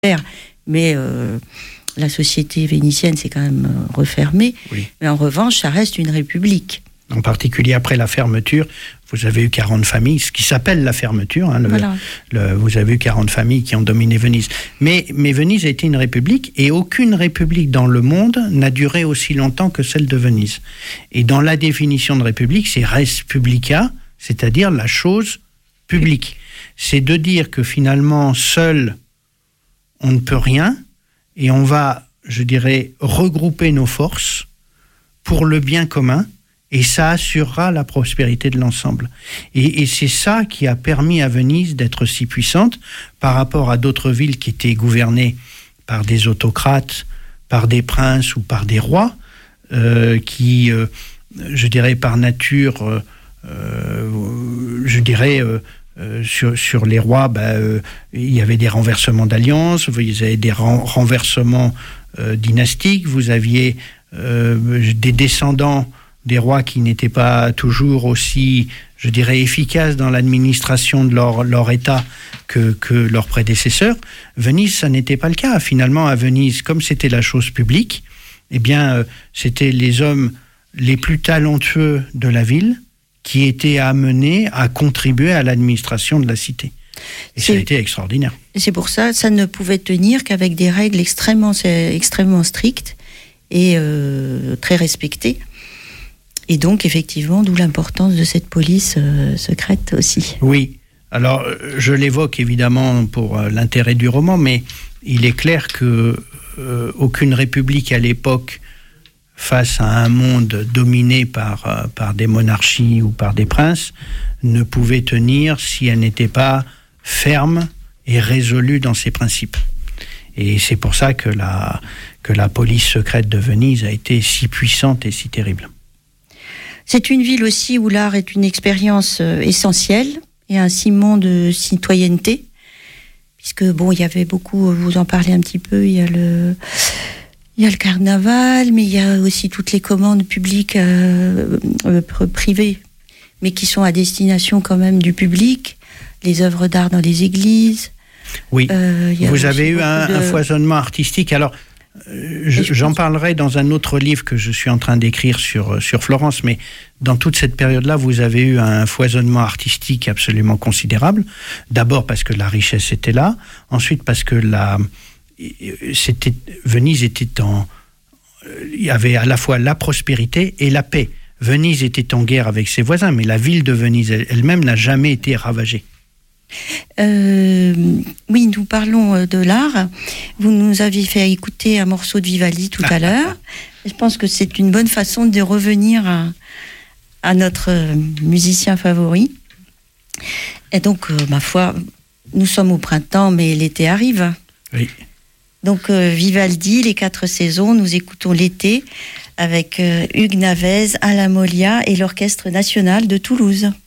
mais la société vénitienne s'est quand même refermée. Oui. Mais en revanche, ça reste une république. En particulier après la fermeture, vous avez eu 40 familles, ce qui s'appelle la fermeture. Voilà. Vous avez eu 40 familles qui ont dominé Venise. Mais Venise a été une république, et aucune république dans le monde n'a duré aussi longtemps que celle de Venise. Et dans la définition de république, c'est res publica, c'est-à-dire la chose publique. C'est de dire que finalement, seul, on ne peut rien, et on va, je dirais, regrouper nos forces pour le bien commun, et ça assurera la prospérité de l'ensemble. Et c'est ça qui a permis à Venise d'être si puissante par rapport à d'autres villes qui étaient gouvernées par des autocrates, par des princes ou par des rois, qui, je dirais, par nature, sur les rois, il y avait des renversements d'alliances, vous avez des renversements dynastiques, vous aviez des descendants des rois qui n'étaient pas toujours aussi, je dirais, efficaces dans l'administration de leur État que leurs prédécesseurs. Venise, ça n'était pas le cas. Finalement, à Venise, comme c'était la chose publique, eh bien, c'était les hommes les plus talentueux de la ville qui étaient amenés à contribuer à l'administration de la cité. Et ça a été extraordinaire. C'est pour ça, ça ne pouvait tenir qu'avec des règles extrêmement strictes et très respectées. Et donc, effectivement, d'où l'importance de cette police secrète aussi. Oui. Alors, je l'évoque évidemment pour l'intérêt du roman, mais il est clair que aucune république à l'époque, face à un monde dominé par des monarchies ou par des princes, ne pouvait tenir si elle n'était pas ferme et résolue dans ses principes. Et c'est pour ça que la police secrète de Venise a été si puissante et si terrible. C'est une ville aussi où l'art est une expérience essentielle et un ciment de citoyenneté, puisque il y avait beaucoup, vous en parlez un petit peu, il y a le carnaval, mais il y a aussi toutes les commandes publiques, privées, mais qui sont à destination quand même du public, les œuvres d'art dans les églises. Oui, vous avez eu un foisonnement artistique. Alors, j'en parlerai dans un autre livre que je suis en train d'écrire sur Florence, mais dans toute cette période-là, vous avez eu un foisonnement artistique absolument considérable. D'abord parce que la richesse était là, ensuite parce que Venise était il y avait à la fois la prospérité et la paix. Venise était en guerre avec ses voisins, mais la ville de Venise elle-même n'a jamais été ravagée. Oui, nous parlons de l'art. Vous nous avez fait écouter un morceau de Vivaldi tout à l'heure. Je pense que c'est une bonne façon de revenir à notre musicien favori. Et donc, ma foi, nous sommes au printemps, mais l'été arrive. Oui. Donc, Vivaldi, les 4 saisons, nous écoutons l'été avec Hugues Navez, Alain Molia et l'Orchestre national de Toulouse.